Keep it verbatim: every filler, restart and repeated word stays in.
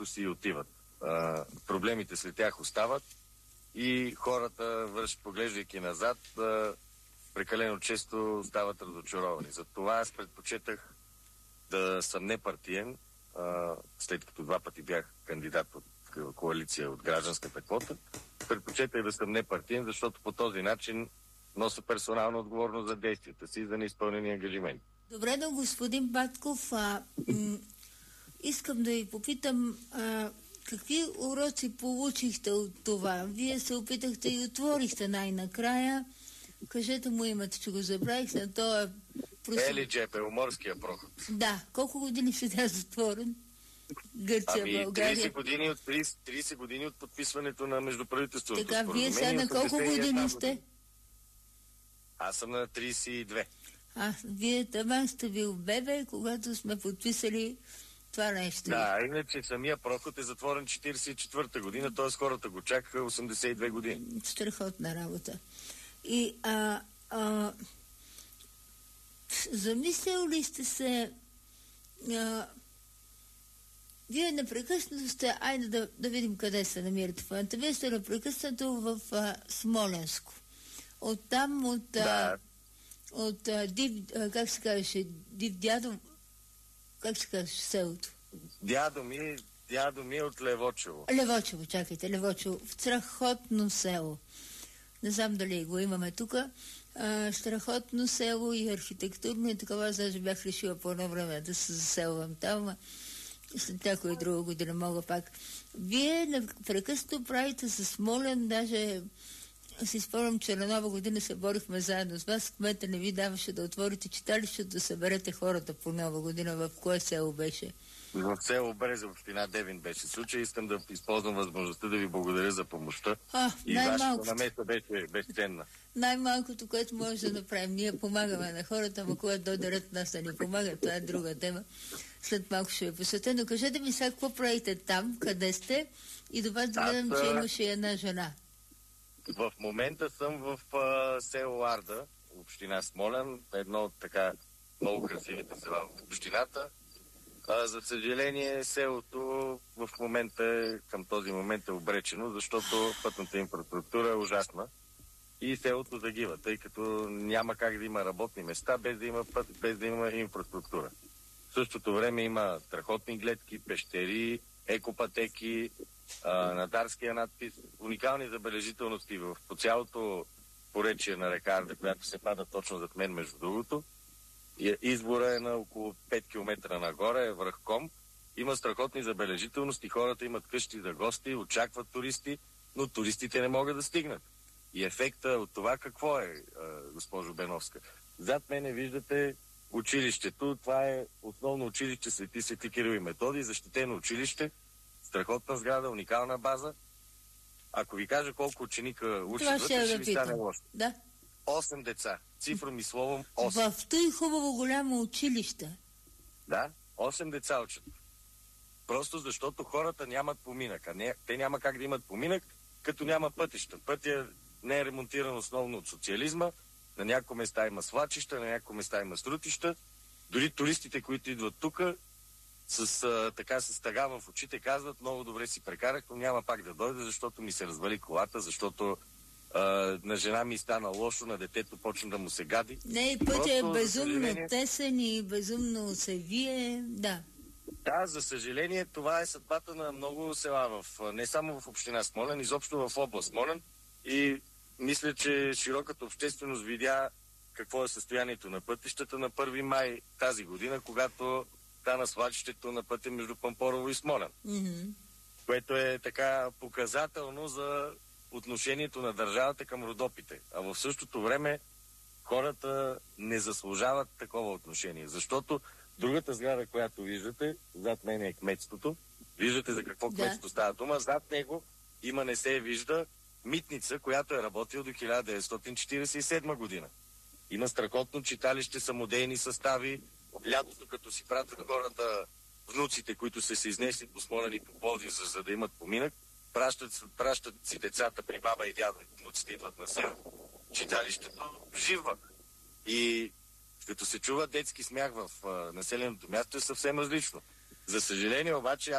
си отиват. А, проблемите след тях остават и хората, върш, поглеждайки назад, а, прекалено често стават разочаровани. Затова аз предпочетах да съм непартиен, а, след като два пъти бях кандидат от коалиция от гражданската квота. Предпочетах да съм непартиен, защото по този начин нося персонална отговорност за действията си и за неизпълнени ангажименти. Добре, да, господин Батков, а, м- искам да ви попитам а, какви уроци получихте от това? Вие се опитахте и отворихте най-накрая. Кажете му името, че го забравих. На това е... Ели Джепе, Уморския проход. Да. Колко години ще тя затворен? Гърция, ами, България. трийсет години, от, трийсет, трийсет години от подписването на междуправителственото така, споразумение. Така, вие сега на колко години сте? Аз съм на трийсет и две. А, вие там сте бил бебе, когато сме подписали това нещо. Да, иначе самия проход е затворен четирийсет и четвърта година, т.е. хората го чакаха осемдесет и две години. Страхотна работа. И а, а, замислял ли сте се, а, вие непрекъснато сте, айде да, да видим къде се намирате в момента. Вие сте непрекъснато в а, Смолянско. Оттам от, да. а, от а, див, а, как се казваше, див дядо, как се казваше селото? Дядо ми, дядо ми е от Левочево. Левочево, чакайте, Левочево. В страхотно село. Не знам дали го имаме тук. Страхотно село и архитектурно и такова. Аз даже бях решила по едно време да се заселвам там. След някоя друга година мога пак. Вие непрекъснато правите с Смолян, даже си спомням, че на Нова година се борихме заедно с вас. Кмета не ви даваше да отворите читалището, да съберете хората по Нова година. В кое село беше? В село Брезе, община Девин беше случай. Искам да използвам възможността да ви благодаря за помощта. А, и вашата намеса беше безценна. Най-малкото, което може да направим. Ние помагаме на хората, но когато дойде ред нас да ни помага, това е друга тема. След малко ще ви посетя. Но кажете ми сега, какво правите там, къде сте? И до вас да гледам, че имаше една жена. В момента съм в а, село Арда, община Смолян, едно от така много красивите села в общината. А, за съжаление, селото в момента, към този момент е обречено, защото пътната инфраструктура е ужасна и селото загива, тъй като няма как да има работни места без да има път, без да има инфраструктура. В същото време има страхотни гледки, пещери, екопатеки, а, на Дарския надпис, уникални забележителности в, по цялото поречие на река Арда, която се пада точно зад мен, между другото. Избора е на около пет километра нагоре, е връх Ком. Има страхотни забележителности, хората имат къщи за гости, очакват туристи, но туристите не могат да стигнат. И ефекта от това какво е, госпожо Беновска? Зад мене виждате училището. Това е основно училище Свети Свети Кирил и Методий, защитено училище, страхотна сграда, уникална база. Ако ви кажа колко ученика учат вътре, ще ви стане лошо. Да. осем деца. Цифром и словом осем. В той хубаво голямо училище. Да, осем деца учат. Просто защото хората нямат поминък. А не, те няма как да имат поминък, като няма пътища. Пътя не е ремонтиран основно от социализма. На някои места има свлачища, на някои места има срутища. Дори туристите, които идват тук, с, а, така, с тъга в очите казват, много добре си прекарах, но няма пак да дойде, защото ми се развали колата, защото Uh, на жена ми стана лошо, на детето почна да му се гади. Не, пътя е безумно съжаление... тесен и безумно се вие, да. Да, за съжаление, това е съдбата на много села, в, не само в община Смолян, изобщо в област Смолян. И мисля, че широката общественост видя какво е състоянието на пътищата на първи май тази година, когато стана свлачището на пътя между Пампорово и Смолян. Mm-hmm. Което е така показателно за отношението на държавата към Родопите. А в същото време хората не заслужават такова отношение, защото другата сграда, която виждате, зад мен е кметството. Виждате за какво да. Кметство става дума. Зад него има, не се вижда, митница, която е работила до хиляда деветстотин четиридесет и седма година. Има страхотно читалище, самодейни състави. Лятото, като си пратят хората, внуците, които са се изнесли по Смолян и по Пловдив, за, за да имат поминък, Пращат, пращат си децата при баба и дядо, внуците идват на село. Читалището живва. И като се чува детски смях в а, населеното място, е съвсем различно. За съжаление обаче